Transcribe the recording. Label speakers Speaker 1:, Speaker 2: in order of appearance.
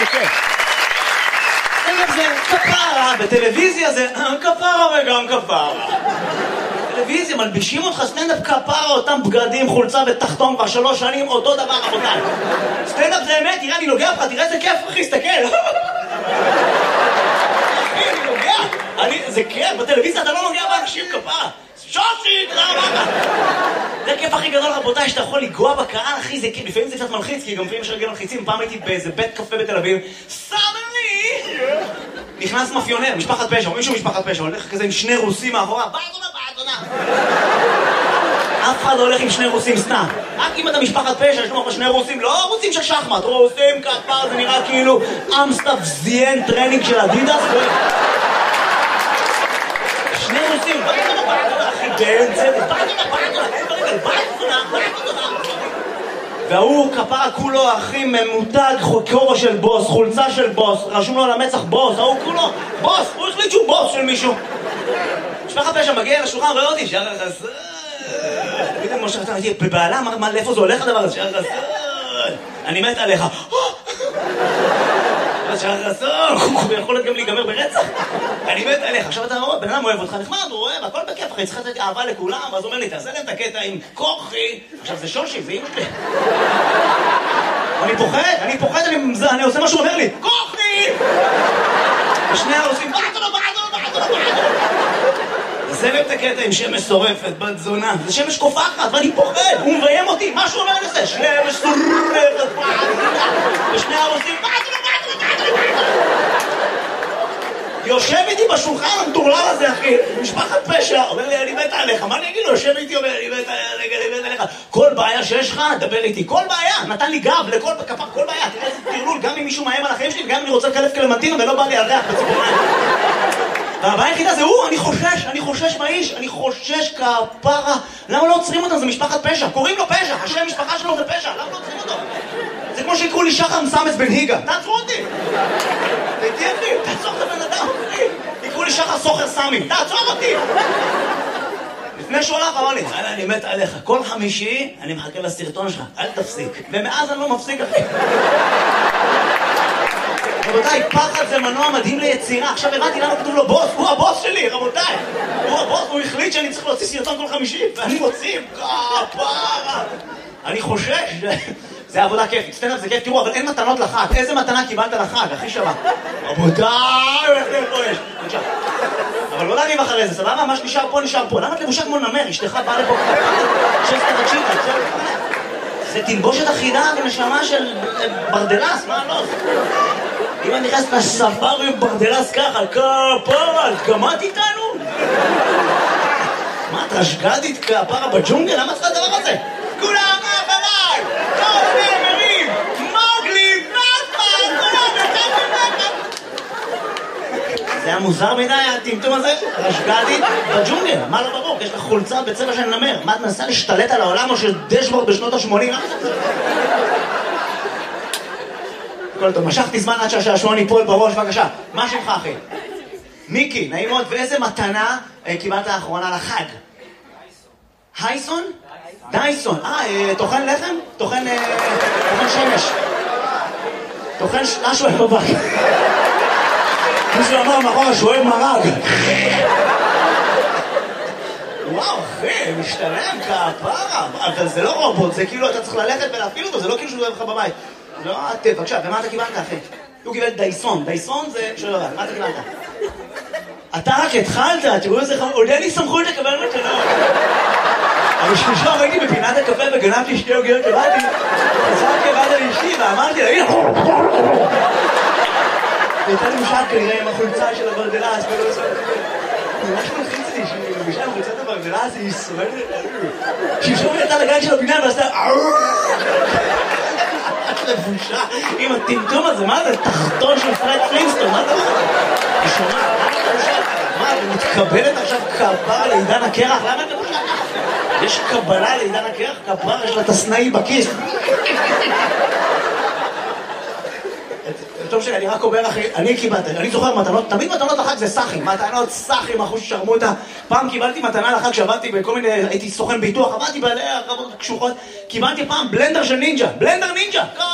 Speaker 1: זה כיף. זה כפרה, בטלוויזיה זה כפרה וגם כפרה. בטלוויזיה מלבישים אותך סטנדאפ כפרה, אותם בגדים, חולצה ותחתון כבר 3 שנים, אותו דבר רבותיי. סטנדאפ זה אמת, תראה אני נוגע לך, תראה איזה כיף אחי, תסתכל. אחי, אני נוגע. זה כיף, בטלוויזיה אתה לא נוגע באנשים כפרה. שושי, תודה רבה. זה הכיף הכי גדול רבותיי, שאתה יכול לגוע בקהל אחי, זה כיף, לפעמים זה קצת מלחיץ, כי גם לפעמים יש רגל מלחיצים. פעם הייתי באיזה בית קפה בתל אביב, סמלי! נכנס מאפיונר, משפחת פשע, או מישהו משפחת פשע, הולך כזה עם 2 רוסים מאחורה, באתונה. אף אחד לא הולך עם 2 רוסים סתם. רק אם אתה משפחת פשע, יש לך 2 רוסים, לא רוסים של שחמט, רוסים כפר, זה נראה כאילו אמסטאפ זיין טרנינג של אדידס. 2 רוסים, באתונה, אחי, באתונה, והוא כפרה כולו אחי ממותג, כובע של בוס, חולצה של בוס, רשום לו על המצח בוס, ההוא כולו בוס, הוא החליט שהוא בוס של מישהו. משפחת פשע מגיע לשולחן, רואה אותי, שער החסון. פתאום משה חסון, בבעלה, לאיפה זה הולך הדבר הזה? שער חסון, אני מת עליך. שער חסון, הוא יכול גם להיגמר ברצח. אני מת עליך. עכשיו אתה רואה, בן אדם אוהב אותך, נחמד, הוא אוהב, הכל בכיף, אחי, צריך לתת אהבה לכולם, ואז הוא אומר לי, תעשה להם את הקטע עם כוחי. עכשיו זה שושי, זה אימא שלי. אני פוחד, אני עושה מה שהוא אומר לי, כוחי! ושני העושים, באתונה. תעשה להם את הקטע עם שמש שורפת, בת זונה. זה שמש קופחת, ואני פוחד, הוא מביים אותי, מה שהוא אומר לי זה, שמש שורפת, ושני העושים, באתונה. יושב איתי בשולחן המטורלל הזה, אחי, משפחת פשע, אומר לי, אני מת עליך, מה אני אגיד לו? יושב איתי, אומר, אני מת עליך, כל בעיה שיש לך, דבר איתי, כל בעיה, נתן לי גב לכל כפר, כל בעיה, תראה איזה תרלול, גם אם מישהו מאיים על החיים שלי, גם אם אני רוצה לקלף קלמנטינה ולא בא לי על ריח בציפורניים. והבעיה היחידה זה אני חושש מהאיש, אני חושש כפרה, למה לא עוצרים אותם? זה משפחת פשע, קוראים לו פשע, השם משפחה שלו זה פשע, למה לא עוצרים אותו? זה כמו שיקראו לי שחר מסמס בן היגה, תעצרו אותי! תהיה אחי, תעצור את הבן אדם, אחי! יקראו לי שחר סוחר סמי, תעצור אותי! לפני שהוא הלך אמר לי, אני מת עליך, כל חמישי אני מחכה לסרטון שלך, אל תפסיק. ומאז אני לא מפסיק, אחי. רבותיי, פחד זה מנוע מדהים ליצירה. עכשיו הבנתי למה כתוב לו בוס, הוא הבוס שלי, רבותיי. הוא הבוס, הוא החליט שאני צריך להוציא סרטון כל חמישי, ואני מוציא, כפרה. אני חושש. זה עבודה כיפית, סטנדאפ זה כיף, תראו, אבל אין מתנות לחג. איזה מתנה קיבלת לחג, הכי שווה? רבותיי, איך זה פה יש? בבקשה. אבל לא להגיב אחרי זה, סבבה? מה שנשאר פה. למה את לבושה כמו נמר? אשתך באה לפה תקשיב, זה תלבושת אחידה ונשמה של ברדלס, מה לא? אם אני נכנס לספארי ברדלס ככה, כפרה, את גמרת איתנו? מה, את רשגדית כפרה בג'ונגל? למה צריכה הדבר הזה? כולם אחריי! כל הנאמרים! מוגלי, נטמן! כולם נטמן! זה היה מוזר מדי, הטמטום הזה? רשגדית בג'ונגל, מה לא ברור? יש לך חולצה בצבע של נמר. מה, את מנסה להשתלט על העולם או של דשבורד בשנות ה-80? הכל טוב, משכתי זמן עד שהשעשועון ייפול בראש, בבקשה. מה שמך, אחי? מיקי, נעים מאוד. ואיזה מתנה קיבלת האחרונה לחג? הייסון? דייסון. טוחן לחם? טוחן שמש. טוחן משהו איך בבק. מישהו אמר מאחורה שהוא אוהב מרג. וואו, אחי, משתלם כפרה. אבל זה לא רובוט, זה כאילו אתה צריך ללכת ולהפעיל אותו, זה לא כאילו שהוא אוהב לך בבית. לא, בבקשה, ומה אתה קיבלת, אחי? הוא קיבל דייסון. דייסון זה... שלא יודע, מה אתה קיבלת? אתה רק התחלת, תראו איזה חמור, עוד אין לי סמכות לקבל מתנות. אבל שלושה ראיתי בפינת הקפה וגנבתי 2 עוגיות לבאתי, חזרתי לבאתי לאשתי ואמרתי לה, הנה! והייתה לי משל כנראה עם החולצה של הברדלס, ולא עושה... ממש מלחיץ לי שהיא לבישה עם חולצת הברדלס, היא שורדת... שלשום יצאה לגן של הבניין ועשתה... לבושה עם הטמטום הזה, מה זה? תחתון של פרד פלינסטון, מה זה? היא שומעת, מה, היא מתקבלת עכשיו כפרה לעידן הקרח? למה את לבושה ככה? יש קבלה לעידן הקרח? כפרה, יש לה תסנאי בכיס. טוב שאני רק אומר אחי, אני קיבלתי, אני זוכר מתנות, תמיד מתנות לחג זה סחים, מתנות סחים, אחוז שרמוטה. פעם קיבלתי מתנה לחג שעבדתי בכל מיני, הייתי סוכן ביטוח, עבדתי בעלי הרבות קשוחות, קיבלתי פעם בלנדר של נינג'ה, בלנדר נינג'ה.